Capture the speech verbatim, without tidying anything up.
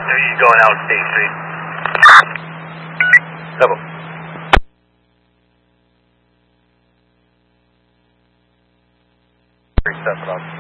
He's going out State Street. Double. Three, step it up.